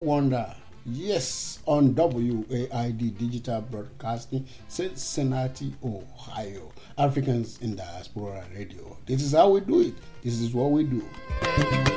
Wonder. Yes, on WAID Digital Broadcasting, Cincinnati, Ohio. Africans in Diaspora Radio. This is how we do it. This is what we do.